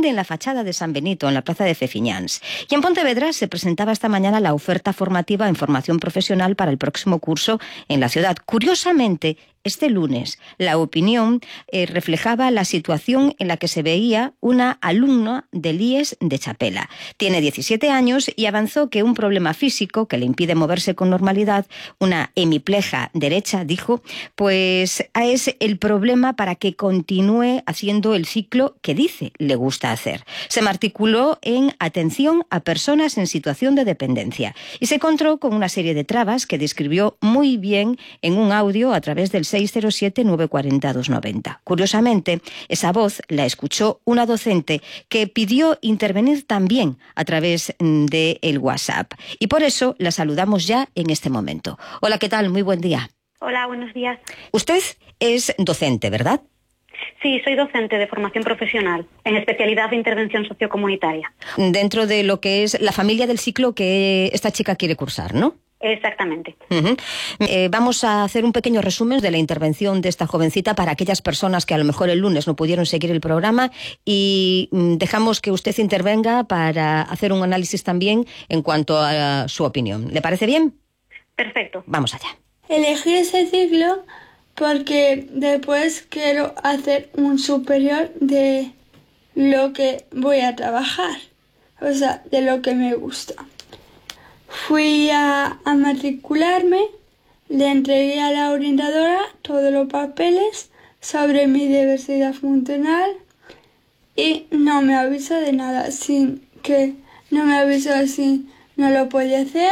grande en la fachada de San Benito, en la plaza de Fefiñáns. Y en Pontevedra se presentaba esta mañana la oferta formativa en formación profesional para el próximo curso en la ciudad. Curiosamente, este lunes, La Opinión reflejaba la situación en la que se veía una alumna del IES de Chapela. Tiene 17 años y avanzó que un problema físico que le impide moverse con normalidad, una hemipleja derecha, dijo, pues es el problema para que continúe haciendo el ciclo que dice le gusta hacer. Se matriculó en atención a personas en situación de dependencia y se encontró con una serie de trabas que describió muy bien en un audio a través del 607-940-290. Curiosamente, esa voz la escuchó una docente que pidió intervenir también a través del WhatsApp. Y por eso la saludamos ya en este momento. Hola, ¿qué tal? Muy buen día. Hola, buenos días. Usted es docente, ¿verdad? Sí, soy docente de formación profesional, en especialidad de intervención sociocomunitaria. Dentro de lo que es la familia del ciclo que esta chica quiere cursar, ¿no? Exactamente. Vamos a hacer un pequeño resumen de la intervención de esta jovencita para aquellas personas que a lo mejor el lunes no pudieron seguir el programa y dejamos que usted intervenga para hacer un análisis también en cuanto a su opinión. ¿Le parece bien? Perfecto. Vamos allá. Elegí ese ciclo porque después quiero hacer un superior de lo que voy a trabajar, o sea, de lo que me gusta. Fui a matricularme, le entregué a la orientadora todos los papeles sobre mi diversidad funcional y no me avisó de nada, no me avisó si no lo podía hacer,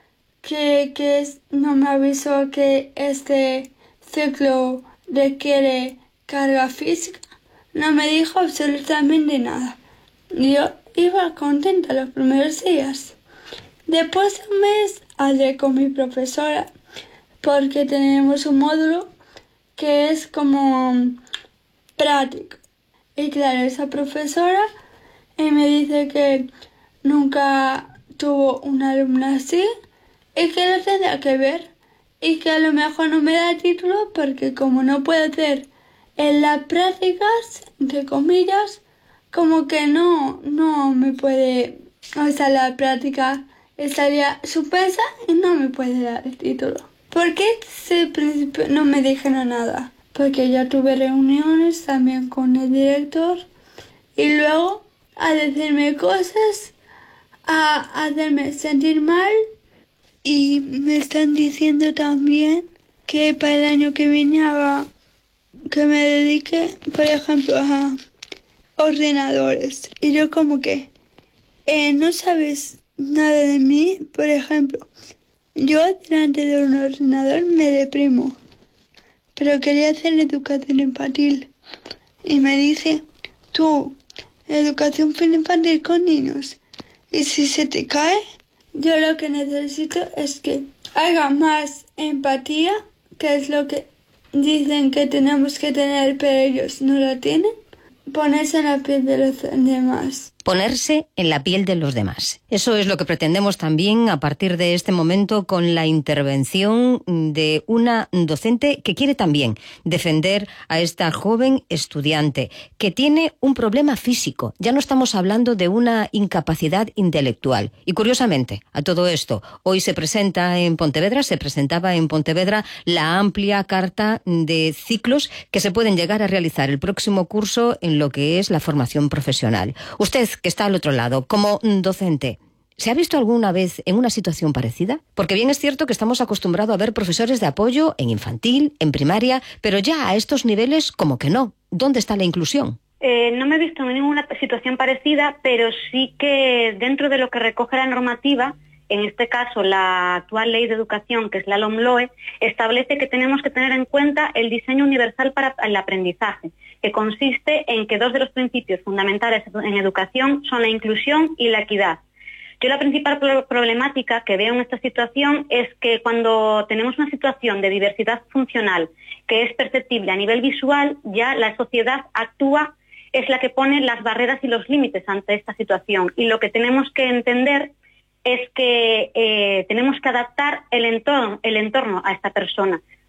no me avisó que este ciclo requiere carga física, no me dijo absolutamente nada. Yo iba contenta los primeros días. Después de un mes hablé con mi profesora porque tenemos un módulo que es como práctico. Y claro, esa profesora me dice que nunca tuvo una alumna así y que lo tendría que ver y que a lo mejor no me da título porque como no puedo hacer en las prácticas, entre comillas, como que no me puede, o sea, la práctica estaría suspensa y no me puede dar el título. ¿Por qué al principio no me dijeron nada? Porque ya tuve reuniones también con el director y luego a decirme cosas, a hacerme sentir mal y me están diciendo también que para el año que viene que me dedique, por ejemplo, a ordenadores. Y yo como que no sabes nada de mí, por ejemplo, yo delante de un ordenador me deprimo, pero quería hacer educación infantil y me dice, tú, educación infantil con niños, y si se te cae, yo lo que necesito es que haga más empatía, que es lo que dicen que tenemos que tener, pero ellos no lo tienen, ponerse en la piel de los demás. Ponerse en la piel de los demás. Eso es lo que pretendemos también a partir de este momento con la intervención de una docente que quiere también defender a esta joven estudiante que tiene un problema físico. Ya no estamos hablando de una incapacidad intelectual. Y curiosamente, a todo esto, hoy se presentaba en Pontevedra la amplia carta de ciclos que se pueden llegar a realizar el próximo curso en lo que es la formación profesional. Usted, que está al otro lado, como docente, ¿se ha visto alguna vez en una situación parecida? Porque bien es cierto que estamos acostumbrados a ver profesores de apoyo en infantil, en primaria, pero ya a estos niveles como que no. ¿Dónde está la inclusión? No me he visto en ninguna situación parecida, pero sí que dentro de lo que recoge la normativa, en este caso la actual ley de educación, que es la LOMLOE, establece que tenemos que tener en cuenta el diseño universal para el aprendizaje, que consiste en que dos de los principios fundamentales en educación son la inclusión y la equidad. Yo la principal problemática que veo en esta situación es que cuando tenemos una situación de diversidad funcional que es perceptible a nivel visual, ya la sociedad actúa, es la que pone las barreras y los límites ante esta situación. Y lo que tenemos que entender es que tenemos que adaptar el entorno a esta persona.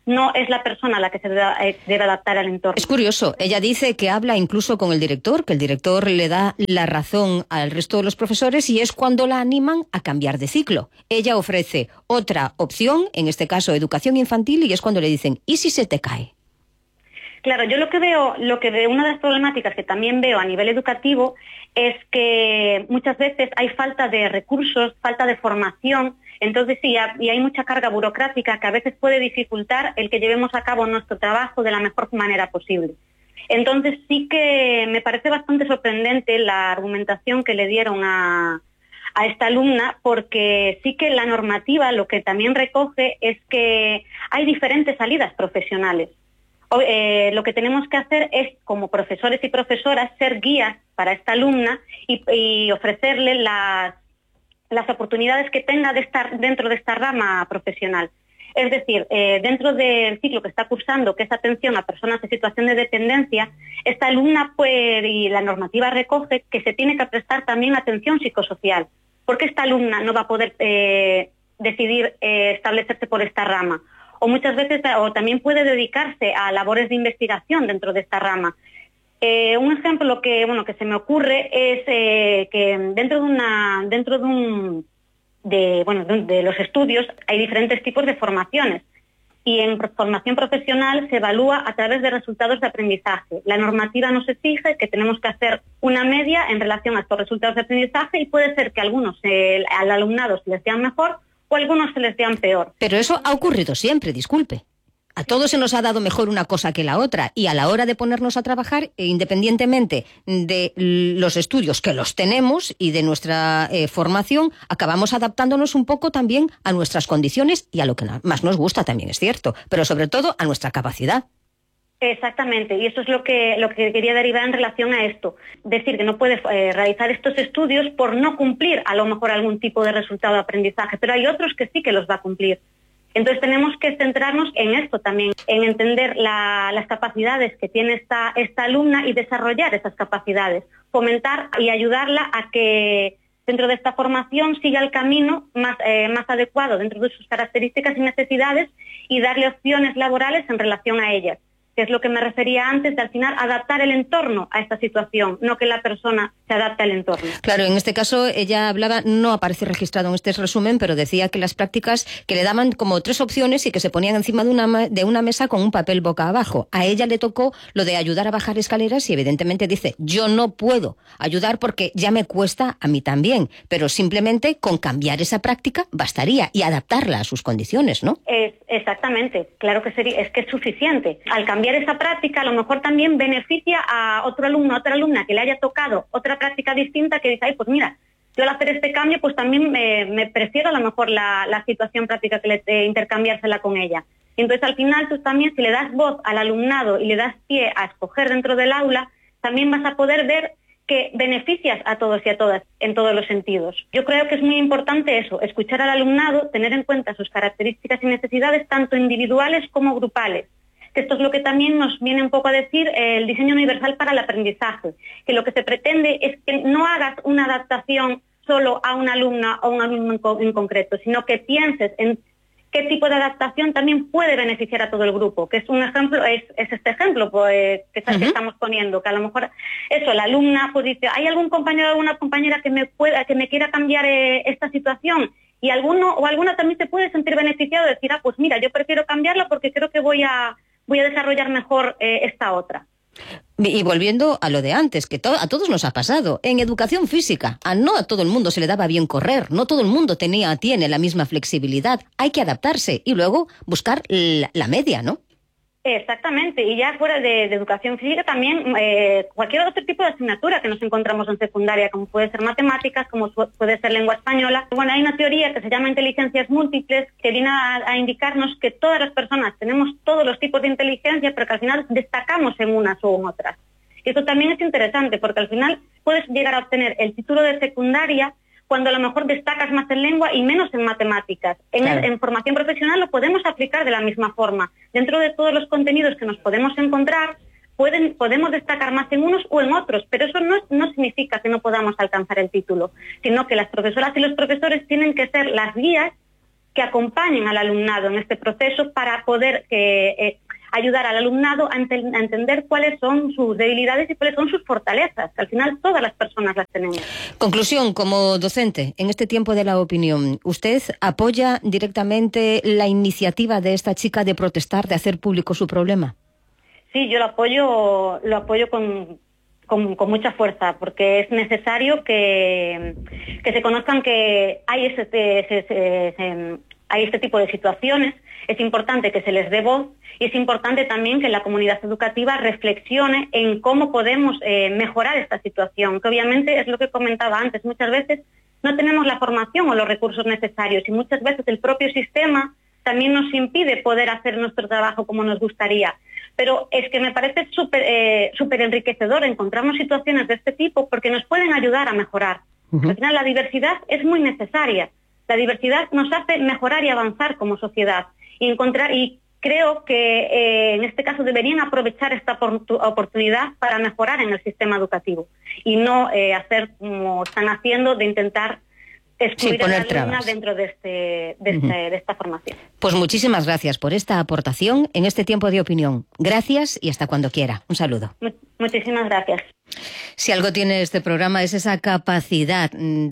no es la persona a la que se debe adaptar al entorno. Es curioso, ella dice que habla incluso con el director, que el director le da la razón al resto de los profesores y es cuando la animan a cambiar de ciclo. Ella ofrece otra opción, en este caso educación infantil, y es cuando le dicen, ¿y si se te cae? Claro, yo lo que veo, una de las problemáticas que también veo a nivel educativo es que muchas veces hay falta de recursos, falta de formación, entonces sí, y hay mucha carga burocrática que a veces puede dificultar el que llevemos a cabo nuestro trabajo de la mejor manera posible. Entonces sí que me parece bastante sorprendente la argumentación que le dieron a esta alumna, porque sí que la normativa lo que también recoge es que hay diferentes salidas profesionales. Lo que tenemos que hacer es, como profesores y profesoras, ser guías para esta alumna y ofrecerle las oportunidades que tenga de estar dentro de esta rama profesional. Es decir, dentro del ciclo que está cursando, que es atención a personas en situación de dependencia, esta alumna puede, y la normativa recoge, que se tiene que prestar también atención psicosocial, porque esta alumna no va a poder decidir establecerse por esta rama. O muchas veces, o también puede dedicarse a labores de investigación dentro de esta rama. Un ejemplo que se me ocurre es que dentro de los estudios hay diferentes tipos de formaciones y en formación profesional se evalúa a través de resultados de aprendizaje. La normativa nos exige que tenemos que hacer una media en relación a estos resultados de aprendizaje y puede ser que algunos al alumnado se les sean mejor o a algunos se les vean peor. Pero eso ha ocurrido siempre, disculpe. A todos se nos ha dado mejor una cosa que la otra y a la hora de ponernos a trabajar, independientemente de los estudios que los tenemos y de nuestra formación, acabamos adaptándonos un poco también a nuestras condiciones y a lo que más nos gusta también, es cierto, pero sobre todo a nuestra capacidad. Exactamente, y eso es lo que quería derivar en relación a esto. Decir que no puede realizar estos estudios por no cumplir a lo mejor algún tipo de resultado de aprendizaje, pero hay otros que sí que los va a cumplir. Entonces tenemos que centrarnos en esto también, en entender las capacidades que tiene esta alumna y desarrollar esas capacidades, fomentar y ayudarla a que dentro de esta formación siga el camino más adecuado dentro de sus características y necesidades y darle opciones laborales en relación a ellas, que es lo que me refería antes de al final adaptar el entorno a esta situación, no que la persona se adapte al entorno. Claro, en este caso ella hablaba, no aparece registrado en este resumen, pero decía que las prácticas que le daban como 3 opciones y que se ponían encima de una mesa con un papel boca abajo. A ella le tocó lo de ayudar a bajar escaleras y evidentemente dice, yo no puedo ayudar porque ya me cuesta a mí también, pero simplemente con cambiar esa práctica bastaría y adaptarla a sus condiciones, ¿no? Exactamente, claro que es que es suficiente. Al cambiar esa práctica a lo mejor también beneficia a otro alumno, a otra alumna que le haya tocado otra práctica distinta que dice, ay, pues mira, yo al hacer este cambio pues también me prefiero a lo mejor la situación práctica que intercambiársela con ella. Y entonces al final tú también, si le das voz al alumnado y le das pie a escoger dentro del aula, también vas a poder ver que beneficias a todos y a todas en todos los sentidos. Yo creo que es muy importante eso, escuchar al alumnado, tener en cuenta sus características y necesidades tanto individuales como grupales. Esto es lo que también nos viene un poco a decir el diseño universal para el aprendizaje, que lo que se pretende es que no hagas una adaptación solo a una alumna o un alumno en concreto, sino que pienses en qué tipo de adaptación también puede beneficiar a todo el grupo, que es un ejemplo, es este ejemplo que estamos poniendo, que a lo mejor eso, la alumna pues dice, ¿hay algún compañero o alguna compañera que me quiera cambiar esta situación? Y alguno o alguna también se puede sentir beneficiado de decir, pues mira, yo prefiero cambiarla porque creo que voy a desarrollar mejor esta otra. Y volviendo a lo de antes, que a todos nos ha pasado, en educación física, no a todo el mundo se le daba bien correr, no todo el mundo tiene la misma flexibilidad, hay que adaptarse y luego buscar la media, ¿no? Exactamente, y ya fuera de educación física también cualquier otro tipo de asignatura que nos encontramos en secundaria, como puede ser matemáticas, como puede ser lengua española. Bueno, hay una teoría que se llama inteligencias múltiples que viene a indicarnos que todas las personas tenemos todos los tipos de inteligencia, pero que al final destacamos en unas o en otras. Y esto también es interesante porque al final puedes llegar a obtener el título de secundaria cuando a lo mejor destacas más en lengua y menos en matemáticas. En formación profesional lo podemos aplicar de la misma forma. Dentro de todos los contenidos que nos podemos encontrar, podemos destacar más en unos o en otros, pero eso no significa que no podamos alcanzar el título, sino que las profesoras y los profesores tienen que ser las guías que acompañen al alumnado en este proceso para poder ayudar al alumnado a entender cuáles son sus debilidades y cuáles son sus fortalezas, que al final todas las personas las tenemos. Conclusión, como docente, en este tiempo de la opinión, ¿usted apoya directamente la iniciativa de esta chica de protestar, de hacer público su problema? Sí, yo lo apoyo con mucha fuerza, porque es necesario que se conozcan que hay este tipo de situaciones. Es importante que se les dé voz y es importante también que la comunidad educativa reflexione en cómo podemos mejorar esta situación, que obviamente es lo que comentaba antes, muchas veces no tenemos la formación o los recursos necesarios y muchas veces el propio sistema también nos impide poder hacer nuestro trabajo como nos gustaría. Pero es que me parece súper enriquecedor encontrarnos situaciones de este tipo porque nos pueden ayudar a mejorar. Al final la diversidad es muy necesaria. La diversidad nos hace mejorar y avanzar como sociedad. Y creo que en este caso deberían aprovechar esta oportunidad para mejorar en el sistema educativo y no hacer como están haciendo de intentar excluir a la alumna dentro de esta formación. Pues muchísimas gracias por esta aportación en este tiempo de opinión. Gracias y hasta cuando quiera. Un saludo. Muchísimas gracias. Si algo tiene este programa es esa capacidad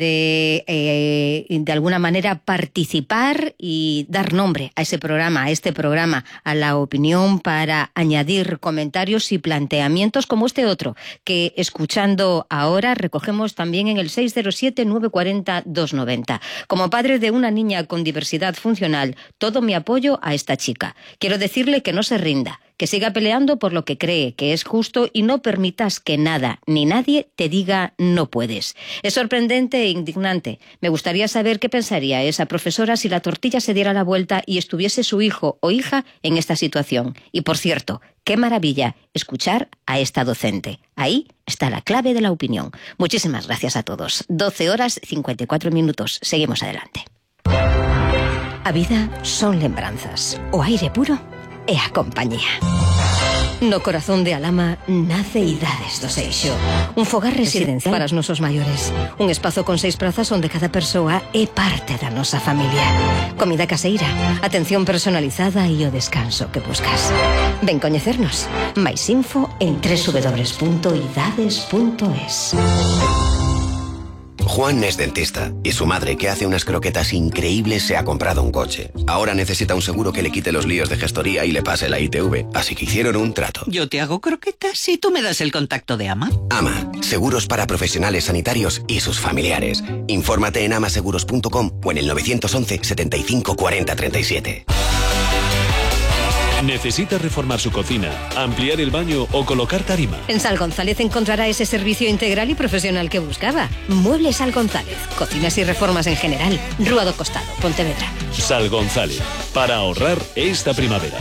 de alguna manera participar y dar nombre a ese programa, a este programa, a la opinión, para añadir comentarios y planteamientos como este otro, que escuchando ahora recogemos también en el 607-940-290. Como padre de una niña con diversidad funcional, todo mi apoyo a esta chica. Quiero decirle que no se rinda, que siga peleando por lo que cree que es justo y no permitas que nada ni nadie te diga no puedes. Es sorprendente e indignante. Me gustaría saber qué pensaría esa profesora si la tortilla se diera la vuelta y estuviese su hijo o hija en esta situación. Y por cierto, qué maravilla escuchar a esta docente. Ahí está la clave de la opinión. Muchísimas gracias a todos. 12:54. Seguimos adelante. A vida son lembranzas, o aire puro e a compañía. No corazón de Alama nace Idades do Seixo. Un fogar residencial para os nosos maiores. Un espazo con 6 prazas onde cada persoa é parte da nosa familia. Comida caseira, atención personalizada e o descanso que buscas. Ven coñecernos. Mais info en www.idades.es. Juan es dentista y su madre, que hace unas croquetas increíbles, se ha comprado un coche. Ahora necesita un seguro que le quite los líos de gestoría y le pase la ITV, así que hicieron un trato. Yo te hago croquetas y tú me das el contacto de AMA. AMA, seguros para profesionales sanitarios y sus familiares. Infórmate en amaseguros.com o en el 911 75 40 37. ¿Necesita reformar su cocina, ampliar el baño o colocar tarima? En Sal González encontrará ese servicio integral y profesional que buscaba. Muebles Sal González, cocinas y reformas en general. Rúa do Costado, Pontevedra. Sal González, para ahorrar esta primavera.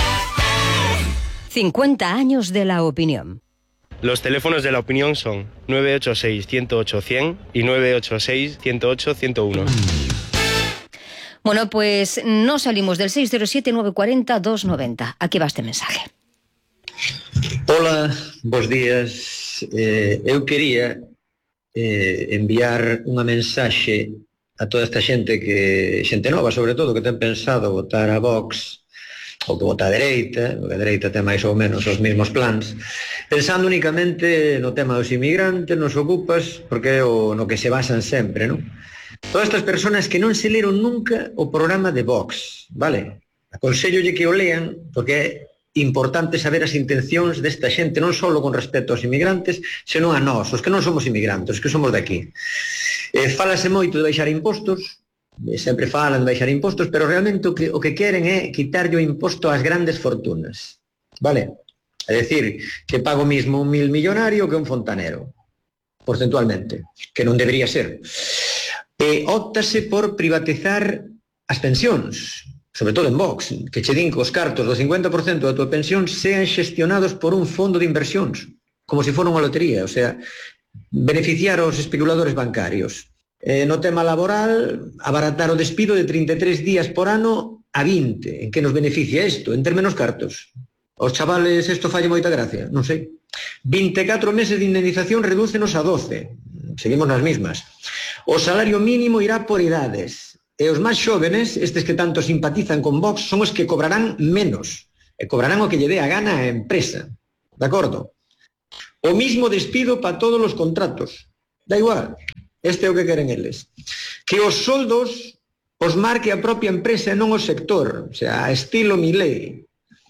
50 años de la opinión. Los teléfonos de la opinión son 986-108-100 y 986-108-101. Bueno, pues no salimos del 607-940-290. Aquí va este mensaje. Hola, bons días. Eu quería enviar unha mensaxe a toda esta xente nova, sobre todo, que ten pensado votar a Vox ou que vota a dereita, porque a dereita ten máis ou menos os mesmos plans, pensando únicamente no tema dos inmigrantes, nos ocupas, porque é no que se basan sempre, non? Todas estas personas que non se leron nunca o programa de Vox, vale? Aconsellolle que o lean, porque é importante saber as intencións desta xente, non só con respecto aos inmigrantes, senón a nós, os que non somos inmigrantes, os que somos de aquí. Fálase moito de baixar impostos, sempre falan de baixar impostos, pero realmente o que queren é quitarlle o imposto ás grandes fortunas, vale? É dicir, que pago mismo un 1000 millonario que un fontanero, porcentualmente, que non debería ser. Óptase por privatizar as pensións, sobre todo en Vox, que che din que os cartos do 50% da tua pensión sean xestionados por un fondo de inversións, como se fora unha lotería, o sea, beneficiar aos especuladores bancarios. No tema laboral, abaratar o despido de 33 días por ano a 20. En que nos beneficia isto? En ter menos cartos. Os chavales isto falle moita gracia, non sei. 24 meses de indemnización redúcenos a 12. Seguimos nas mismas. O salario mínimo irá por idades. E os máis xóvenes, estes que tanto simpatizan con Vox, son os que cobrarán menos. E cobrarán o que lle dé a gana a empresa. De acordo? O mismo despido para todos os contratos. Da igual. Este é o que queren eles. Que os soldos os marque a propia empresa e non o sector. O sea, a estilo Milei.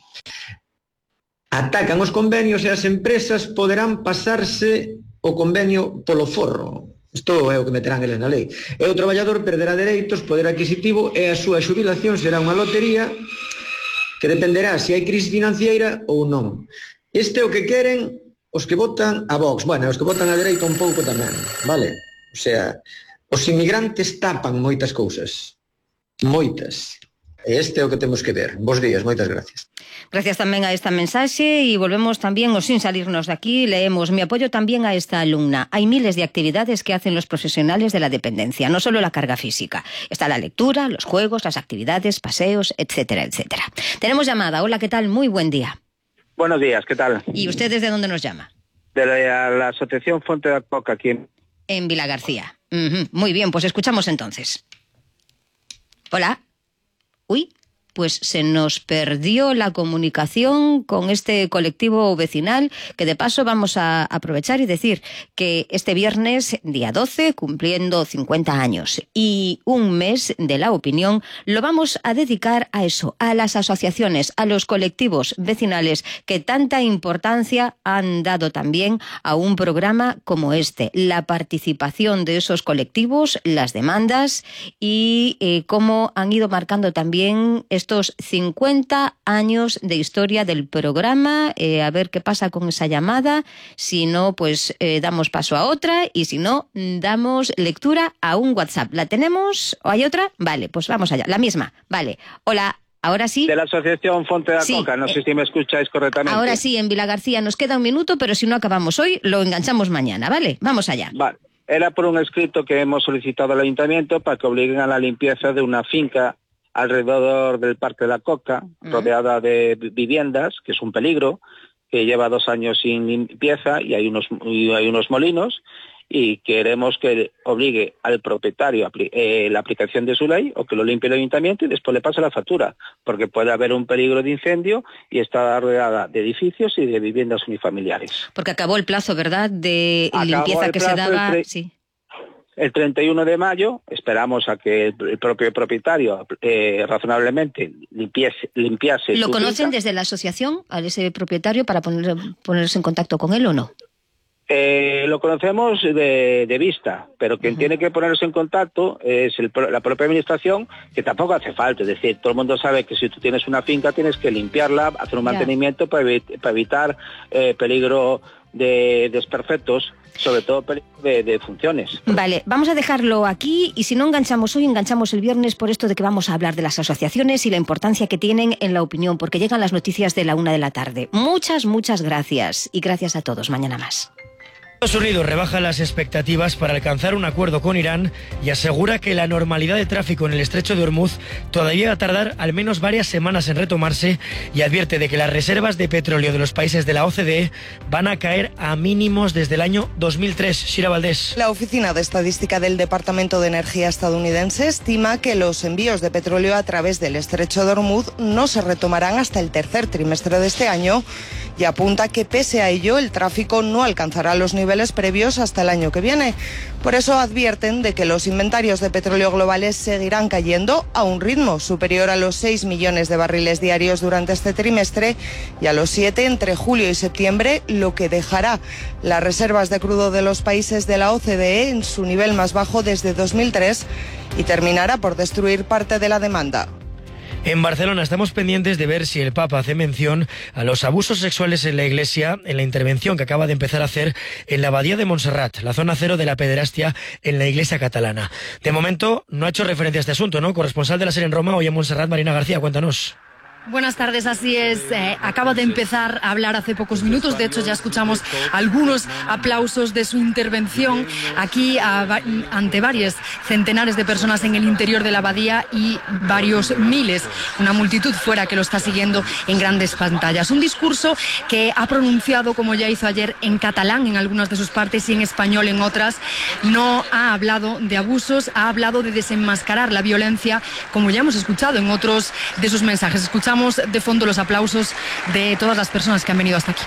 Atacan os convenios e as empresas poderán pasarse o convenio polo forro. Isto é o que meterán eles na lei. E o traballador perderá dereitos, poder adquisitivo e a súa xubilación será unha lotería que dependerá se hai crise financiera ou non. Este é o que queren os que votan a Vox. Bueno, os que votan a dereita un pouco tamén, vale? O sea, os inmigrantes tapan moitas cousas. Moitas. E este é o que temos que ver. Bos días, moitas gracias. Gracias tamén a esta mensaxe e volvemos tamén, o sin salirnos de aquí, leemos: mi apoyo también a esta alumna. Hay miles de actividades que hacen los profesionales de la dependencia, no solo la carga física. Está la lectura, los juegos, las actividades, paseos, etcétera, etcétera. Tenemos llamada. Hola, ¿qué tal? Muy buen día. Buenos días, ¿qué tal? ¿Y usted desde dónde nos llama? De la Asociación Fonte da Coca, aquí en Vilagarcía. Muy bien, pues escuchamos entonces. Hola. Uy, pues se nos perdió la comunicación con este colectivo vecinal, que de paso vamos a aprovechar y decir que este viernes, día 12, cumpliendo 50 años y un mes de la opinión, lo vamos a dedicar a eso, a las asociaciones, a los colectivos vecinales que tanta importancia han dado también a un programa como este. La participación de esos colectivos, las demandas y cómo han ido marcando también estos 50 años de historia del programa. A ver qué pasa con esa llamada. Si no, pues damos paso a otra, y si no, damos lectura a un WhatsApp. ¿La tenemos o hay otra? Vale, pues vamos allá. La misma. Vale. Hola. Ahora sí. De la Asociación Fonte da Coca, no sé si me escucháis correctamente. Ahora sí, en Vilagarcía nos queda un minuto, pero si no acabamos hoy, lo enganchamos mañana, ¿vale? Vamos allá. Vale. Era por un escrito que hemos solicitado al Ayuntamiento para que obliguen a la limpieza de una finca alrededor del Parque de la Coca, rodeada de viviendas, que es un peligro, que lleva 2 años sin limpieza y hay unos molinos, y queremos que obligue al propietario la aplicación de su ley, o que lo limpie el Ayuntamiento y después le pase la factura, porque puede haber un peligro de incendio y está rodeada de edificios y de viviendas unifamiliares. Porque acabó el plazo, ¿verdad?, de limpieza que se daba. Sí. El 31 de mayo esperamos a que el propio propietario razonablemente limpiase. ¿Lo conocen desde la asociación a ese propietario para ponerse en contacto con él o no? Lo conocemos de vista, pero quien tiene que ponerse en contacto es la propia administración, que tampoco hace falta. Es decir, todo el mundo sabe que si tú tienes una finca tienes que limpiarla, hacer un mantenimiento para evitar peligro de desperfectos, sobre todo de funciones. Vale, vamos a dejarlo aquí, y si no enganchamos hoy, enganchamos el viernes, por esto de que vamos a hablar de las asociaciones y la importancia que tienen en la opinión, porque llegan las noticias de la 1 de la tarde. Muchas gracias, y gracias a todos. Mañana más. Estados Unidos rebaja las expectativas para alcanzar un acuerdo con Irán y asegura que la normalidad de tráfico en el estrecho de Hormuz todavía va a tardar al menos varias semanas en retomarse, y advierte de que las reservas de petróleo de los países de la OCDE van a caer a mínimos desde el año 2003. Shira Valdés. La Oficina de Estadística del Departamento de Energía estadounidense estima que los envíos de petróleo a través del estrecho de Hormuz no se retomarán hasta el tercer trimestre de este año, y apunta que pese a ello el tráfico no alcanzará los niveles previos hasta el año que viene. Por eso advierten de que los inventarios de petróleo globales seguirán cayendo a un ritmo superior a los 6 millones de barriles diarios durante este trimestre y a los 7 entre julio y septiembre, lo que dejará las reservas de crudo de los países de la OCDE en su nivel más bajo desde 2003 y terminará por destruir parte de la demanda. En Barcelona estamos pendientes de ver si el Papa hace mención a los abusos sexuales en la Iglesia en la intervención que acaba de empezar a hacer en la Abadía de Montserrat, la zona cero de la pederastia en la Iglesia catalana. De momento no ha hecho referencia a este asunto, ¿no? Corresponsal de la SER en Roma, hoy en Montserrat, Marina García, cuéntanos. Buenas tardes, así es. Acaba de empezar a hablar hace pocos minutos. De hecho, ya escuchamos algunos aplausos de su intervención aquí ante varios centenares de personas en el interior de la abadía y varios miles, una multitud fuera que lo está siguiendo en grandes pantallas. Un discurso que ha pronunciado, como ya hizo ayer, en catalán en algunas de sus partes y en español en otras. No ha hablado de abusos, ha hablado de desenmascarar la violencia, como ya hemos escuchado en otros de sus mensajes. Escuchamos de fondo los aplausos de todas las personas que han venido hasta aquí.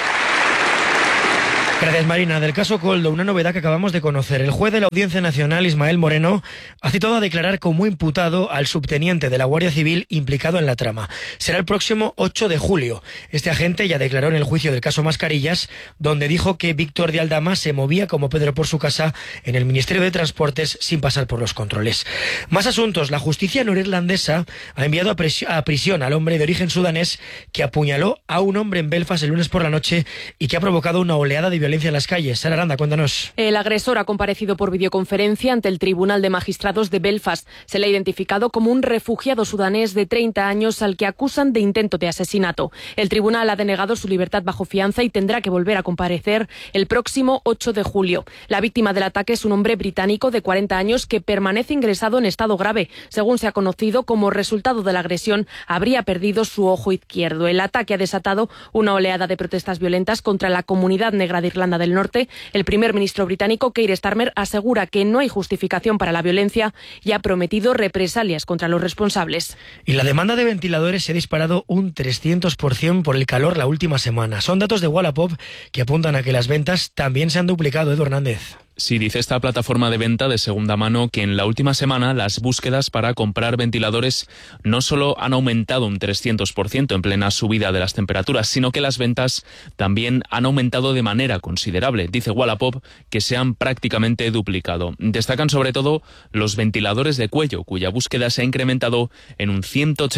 Gracias, Marina. Del caso Koldo, una novedad que acabamos de conocer. El juez de la Audiencia Nacional, Ismael Moreno, ha citado a declarar como imputado al subteniente de la Guardia Civil implicado en la trama. Será el próximo 8 de julio. Este agente ya declaró en el juicio del caso Mascarillas, donde dijo que Víctor de Aldama se movía como Pedro por su casa en el Ministerio de Transportes sin pasar por los controles. Más asuntos. La justicia norirlandesa ha enviado a prisión al hombre de origen sudanés que apuñaló a un hombre en Belfast el lunes por la noche y que ha provocado una oleada de violencia en las calles. Sara Aranda, cuéntanos. El agresor ha comparecido por videoconferencia ante el Tribunal de Magistrados de Belfast. Se le ha identificado como un refugiado sudanés de 30 años al que acusan de intento de asesinato. El tribunal ha denegado su libertad bajo fianza y tendrá que volver a comparecer el próximo 8 de julio. La víctima del ataque es un hombre británico de 40 años que permanece ingresado en estado grave. Según se ha conocido, como resultado de la agresión, habría perdido su ojo izquierdo. El ataque ha desatado una oleada de protestas violentas contra la comunidad negra de Irlanda del Norte. El primer ministro británico, Keir Starmer, asegura que no hay justificación para la violencia y ha prometido represalias contra los responsables. Y la demanda de ventiladores se ha disparado un 300% por el calor la última semana. Son datos de Wallapop que apuntan a que las ventas también se han duplicado. Edu Hernández. Sí, dice esta plataforma de venta de segunda mano que en la última semana las búsquedas para comprar ventiladores no solo han aumentado un 300% en plena subida de las temperaturas, sino que las ventas también han aumentado de manera considerable. Dice Wallapop que se han prácticamente duplicado. Destacan sobre todo los ventiladores de cuello, cuya búsqueda se ha incrementado en un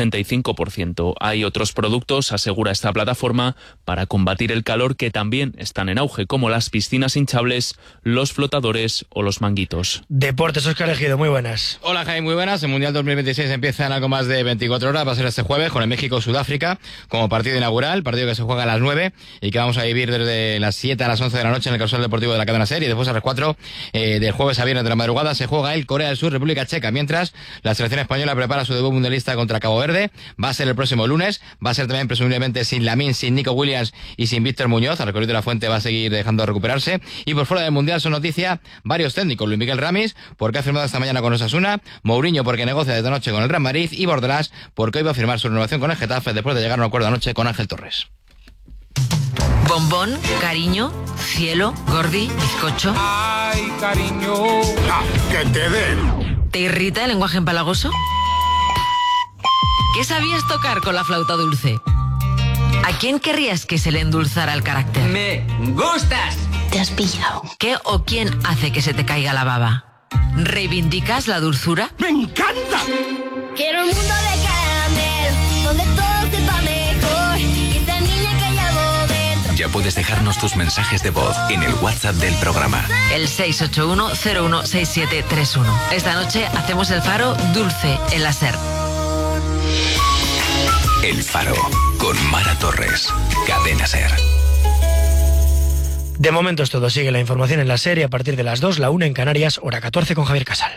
185%. Hay otros productos, asegura esta plataforma, para combatir el calor que también están en auge, como las piscinas hinchables, los flotadores o los manguitos. Deportes, Óscar Ejido, muy buenas. Hola, Jaime, muy buenas. El Mundial 2026 empieza en algo más de 24 horas. Va a ser este jueves con el México-Sudáfrica como partido inaugural, partido que se juega a las 9 y que vamos a vivir desde las 7 a las 11 de la noche en el Causal Deportivo de la cadena SER, y después a las 4 del jueves a viernes de la madrugada se juega el Corea del Sur, República Checa, mientras la selección española prepara su debut mundialista contra Cabo Verde. Va a ser el próximo lunes, va a ser también presumiblemente sin Lamine, sin Nico Williams y sin Víctor Muñoz. El recorrido de la Fuente va a seguir dejando de recuperarse. Y por fuera del Mundial son noticia varios técnicos: Luis Miguel Ramis, porque ha firmado esta mañana con Osasuna; Mourinho, porque negocia desde anoche con el Real Madrid; y Bordalás, porque hoy va a firmar su renovación con el Getafe después de llegar a un acuerdo anoche con Ángel Torres. Bombón, cariño, cielo, gordi, bizcocho. Ay, cariño. Que te den. ¿Te irrita el lenguaje empalagoso? ¿Qué sabías tocar con la flauta dulce? ¿A quién querrías que se le endulzara el carácter? Me gustas. ¿Te has pillado? ¿Qué o quién hace que se te caiga la baba? ¿Reivindicas la dulzura? ¡Me encanta! Quiero un mundo de caramelo, donde todo sepa mejor, y esa niña que llevo dentro. Ya puedes dejarnos tus mensajes de voz en el WhatsApp del programa. El 681-016731. Esta noche hacemos el Faro dulce en la SER. El Faro, con Mara Torres, cadena SER. De momento es todo. Sigue la información en la serie a partir de las 2, la 1 en Canarias, hora 14 con Javier Casal.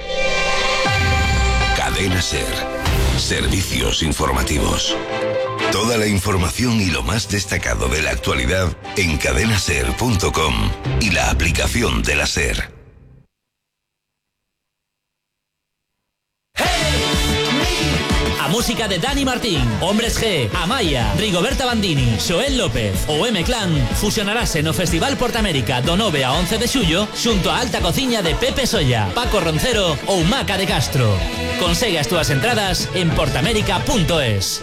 Cadena SER. Servicios informativos. Toda la información y lo más destacado de la actualidad en cadenaser.com y la aplicación de la SER. A música de Dani Martín, Hombres G, Amaya, Rigoberta Bandini, Xoel López o M-Clan fusionarase no Festival Portamérica do 9 a 11 de xullo xunto a alta cociña de Pepe Solla, Paco Roncero ou Maca de Castro. Consegue as túas entradas en portamérica.es.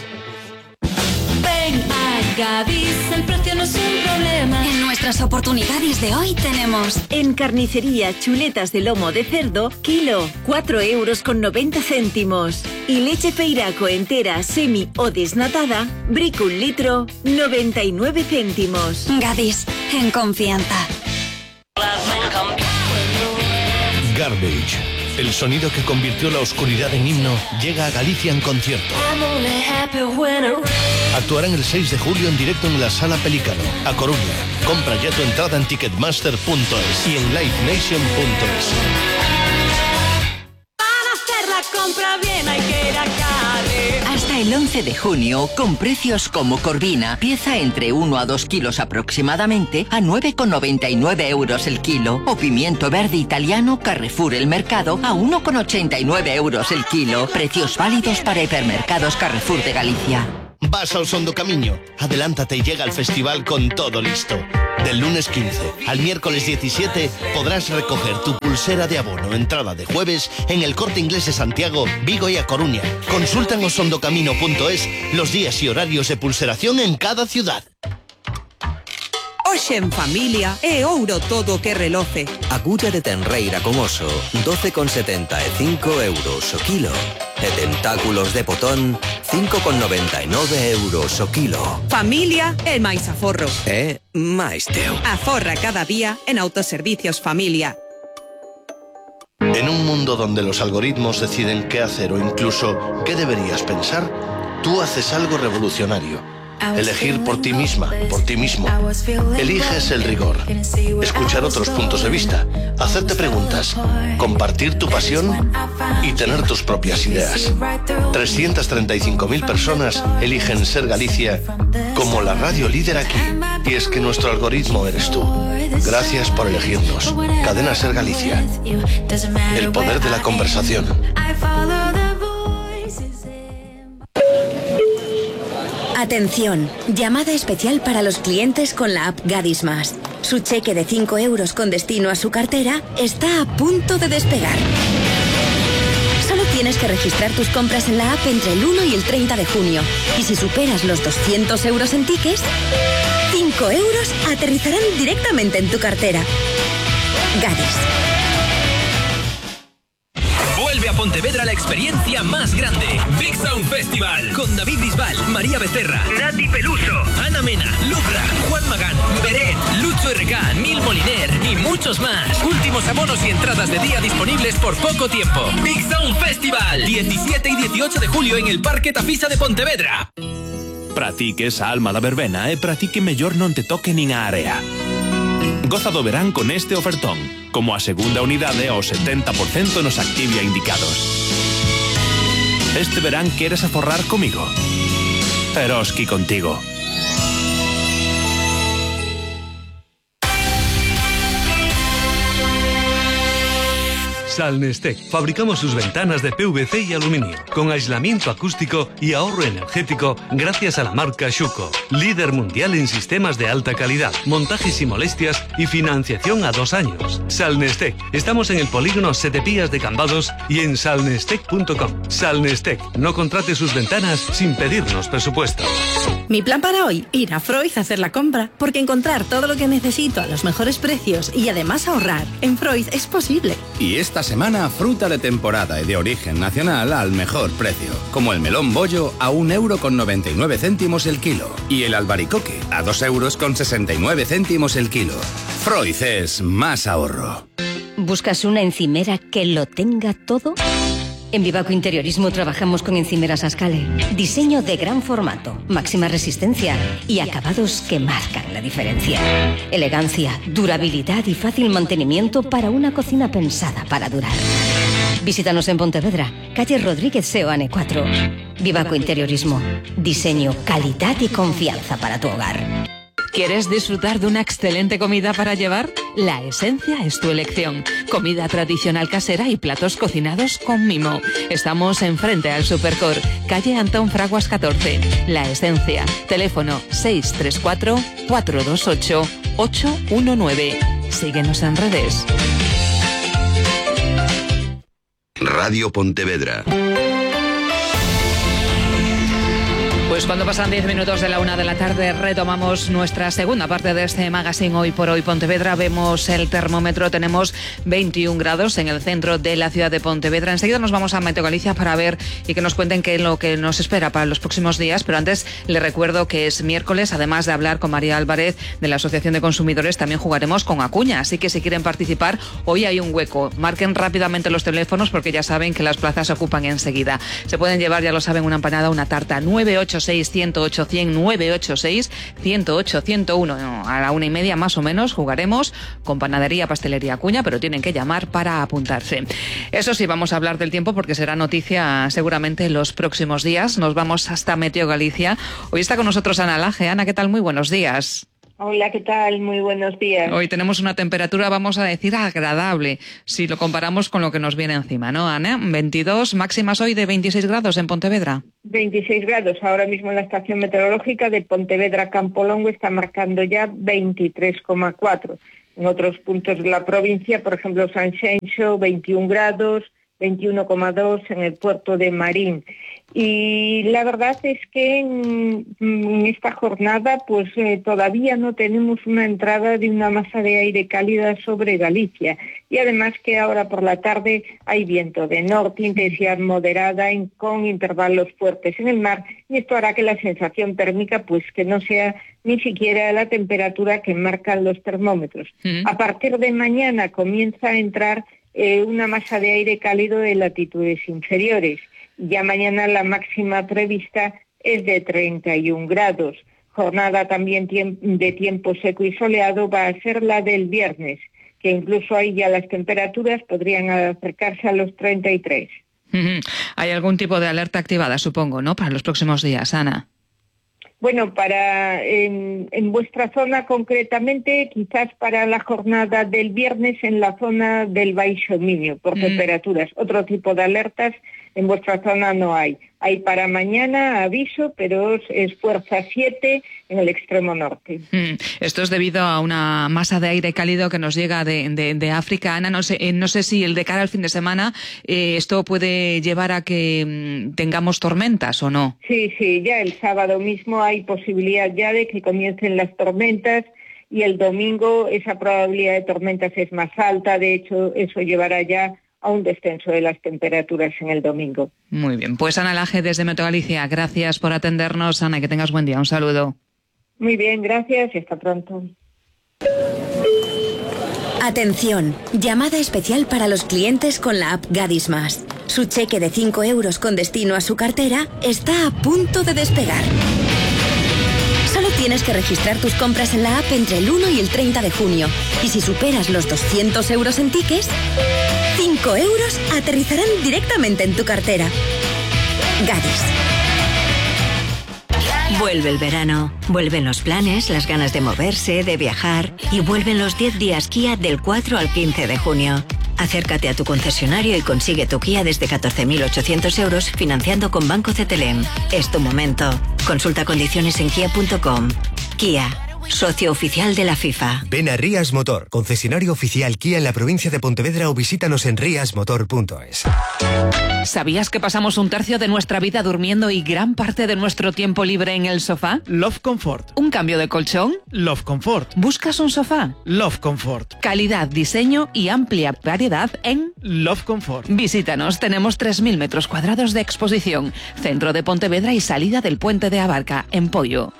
Ven a Gadis, el precio no es un problema. En nuestras oportunidades de hoy tenemos en carnicería chuletas de lomo de cerdo, kilo, 4,90 €. Y leche Feiraco entera, semi o desnatada, brick 1 litro, 99 céntimos. Gadis, en confianza. Garbage, El sonido que convirtió la oscuridad en himno llega a Galicia en concierto. Actuarán el 6 de julio en directo en la Sala Pelícano, a Coruña. Compra ya tu entrada en ticketmaster.es y en livenation.es. Para hacer la compra bien hay que ir a Carre. Hasta el 11 de junio, con precios como Corvina, pieza entre 1 a 2 kilos aproximadamente, a 9,99 euros el kilo. O pimiento verde italiano Carrefour El Mercado, a 1,89 euros el kilo. Precios válidos para hipermercados Carrefour de Galicia. Vas a Osondo Camiño. Adelántate y llega al festival con todo listo. Del lunes 15 al miércoles 17 podrás recoger tu pulsera de abono entrada de jueves en el Corte Inglés de Santiago, Vigo y A Coruña. Consulta en osondocamino.es los días y horarios de pulseración en cada ciudad. Hoxe en familia é ouro todo o que reloce. Agulla de tenreira con oso, 12,75 euros o kilo. E tentáculos de potón, 5,99 euros o kilo. Familia é máis aforro. É máis teu. Aforra cada día en Autoservicios Familia. En un mundo donde los algoritmos deciden qué hacer o incluso qué deberías pensar, tú haces algo revolucionario. Elegir por ti misma, por ti mismo. Eliges el rigor, escuchar otros puntos de vista, hacerte preguntas, compartir tu pasión y tener tus propias ideas. 335.000 personas eligen Ser Galicia como la radio líder aquí. Y es que nuestro algoritmo eres tú. Gracias por elegirnos. Cadena Ser Galicia. El poder de la conversación. Atención, llamada especial para los clientes con la app Gadis Más. Su cheque de 5 euros con destino a su cartera está a punto de despegar. Solo tienes que registrar tus compras en la app entre el 1 y el 30 de junio. Y si superas los 200 euros en tickets, 5 euros aterrizarán directamente en tu cartera. Gadis. Vuelve a Pontevedra la experiencia más grande. Big Sound Festival. Con David Bisbal, María Becerra, Nati Peluso, Ana Mena, Lucra, Juan Magán, Beret, Lucho RK, Nil Moliner y muchos más. Últimos abonos y entradas de día disponibles por poco tiempo. Big Sound Festival. 17 y 18 de julio en el Parque Tafisa de Pontevedra. Practiques a alma da verbena e practique mellor non te toque nin a area. Goza do verán con este ofertón, como a segunda unidade ao 70% nos Activia indicados. Este verán queres aforrar comigo? Eroski contigo. Salnestec. Fabricamos sus ventanas de PVC y aluminio, con aislamiento acústico y ahorro energético gracias a la marca Schuco, líder mundial en sistemas de alta calidad, montajes y molestias y financiación a 2 años. Salnestec. Estamos en el polígono Setepías de Cambados y en salnestec.com. Salnestec. No contrate sus ventanas sin pedirnos presupuesto. Mi plan para hoy, ir a Freud a hacer la compra, porque encontrar todo lo que necesito a los mejores precios y además ahorrar en Freud es posible. Y esta semana, fruta de temporada y de origen nacional al mejor precio, como el melón bollo a 1,99 € el kilo y el albaricoque a 2,69 € el kilo. Freud es más ahorro. ¿Buscas una encimera que lo tenga todo? En Vivaco Interiorismo trabajamos con encimeras Ascale. Diseño de gran formato, máxima resistencia y acabados que marcan la diferencia. Elegancia, durabilidad y fácil mantenimiento para una cocina pensada para durar. Visítanos en Pontevedra, calle Rodríguez Seoane 4. Vivaco Interiorismo. Diseño, calidad y confianza para tu hogar. ¿Quieres disfrutar de una excelente comida para llevar? La Esencia es tu elección. Comida tradicional casera y platos cocinados con mimo. Estamos enfrente al Supercor, calle Antón Fraguas 14. La Esencia. Teléfono 634-428-819. Síguenos en redes. Radio Pontevedra. Pues cuando pasan 10 minutos de la 1 de la tarde retomamos nuestra segunda parte de este magazine Hoy por Hoy Pontevedra. Vemos el termómetro, tenemos 21 grados en el centro de la ciudad de Pontevedra. Enseguida nos vamos a Meteo Galicia para ver y que nos cuenten qué es lo que nos espera para los próximos días. Pero antes les recuerdo que es miércoles, además de hablar con María Álvarez de la Asociación de Consumidores, también jugaremos con Acuña. Así que si quieren participar, hoy hay un hueco. Marquen rápidamente los teléfonos porque ya saben que las plazas se ocupan enseguida. Se pueden llevar, ya lo saben, una empanada, una tarta. 986-108-100, 986-108-101. A la 1:30 más o menos jugaremos con Panadería Pastelería Acuña, pero tienen que llamar para apuntarse. Eso sí, vamos a hablar del tiempo porque será noticia seguramente en los próximos días. Nos vamos hasta Meteo Galicia. Hoy está con nosotros Ana Laje. Ana, ¿qué tal? Muy buenos días. Hola, ¿qué tal? Muy buenos días. Hoy tenemos una temperatura, vamos a decir, agradable, si lo comparamos con lo que nos viene encima, ¿no, Ana? 22, máximas hoy de 26 grados en Pontevedra. 26 grados. Ahora mismo en la estación meteorológica de Pontevedra Campolongo está marcando ya 23,4. En otros puntos de la provincia, por ejemplo, Sanxenxo, 21 grados, 21,2 en el puerto de Marín. Y la verdad es que en esta jornada pues todavía no tenemos una entrada de una masa de aire cálida sobre Galicia. Y además que ahora por la tarde hay viento de norte, intensidad moderada con intervalos fuertes en el mar. Y esto hará que la sensación térmica pues que no sea ni siquiera la temperatura que marcan los termómetros. A partir de mañana comienza a entrar una masa de aire cálido de latitudes inferiores. Ya mañana la máxima prevista es de 31 grados. Jornada también de tiempo seco y soleado va a ser la del viernes, que incluso ahí ya las temperaturas podrían acercarse a los 33. Hay algún tipo de alerta activada, supongo, ¿no?, para los próximos días, Ana. Bueno, en vuestra zona concretamente, quizás para la jornada del viernes en la zona del Baixo Miño, por temperaturas. Otro tipo de alertas en vuestra zona no hay. Hay para mañana aviso, pero es fuerza 7 en el extremo norte. Esto es debido a una masa de aire cálido que nos llega de África. Ana, no sé si el de cara al fin de semana esto puede llevar a que tengamos tormentas o no. Sí, ya el sábado mismo hay posibilidad ya de que comiencen las tormentas y el domingo esa probabilidad de tormentas es más alta. De hecho, eso llevará ya a un descenso de las temperaturas en el domingo. Muy bien, pues Ana Laje desde Meteo Galicia, gracias por atendernos, Ana, que tengas buen día, un saludo. Muy bien, gracias y hasta pronto. Atención, llamada especial para los clientes con la app Gadis Más. Su cheque de 5 euros con destino a su cartera está a punto de despegar. Solo tienes que registrar tus compras en la app entre el 1 y el 30 de junio. Y si superas los 200 euros en tickets, 5 euros aterrizarán directamente en tu cartera. Gadis. Vuelve el verano, vuelven los planes, las ganas de moverse, de viajar y vuelven los 10 días Kia del 4 al 15 de junio. Acércate a tu concesionario y consigue tu Kia desde 14.800 euros financiando con Banco CTLM. Es tu momento. Consulta condiciones en kia.com. Kia, socio oficial de la FIFA. Ven a Rías Motor, concesionario oficial Kia en la provincia de Pontevedra o visítanos en riasmotor.es. ¿Sabías que pasamos un tercio de nuestra vida durmiendo y gran parte de nuestro tiempo libre en el sofá? Love Comfort. ¿Un cambio de colchón? Love Comfort. ¿Buscas un sofá? Love Comfort. Calidad, diseño y amplia variedad en Love Comfort. Visítanos, tenemos 3.000 metros cuadrados de exposición. Centro de Pontevedra y salida del puente de Abarca, en Pollo.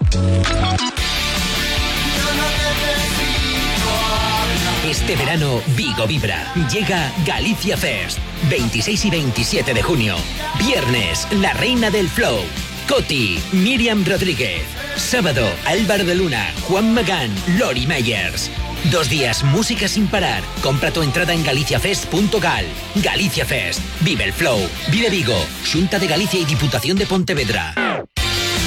Este verano, Vigo vibra. Llega Galicia Fest. 26 y 27 de junio. Viernes, la reina del flow. Coti, Miriam Rodríguez. Sábado, Álvaro de Luna, Juan Magán, Lori Meyers. 2 días, música sin parar. Compra tu entrada en galiciafest.gal. Galicia Fest. Vive el flow. Vive Vigo. Xunta de Galicia y Diputación de Pontevedra.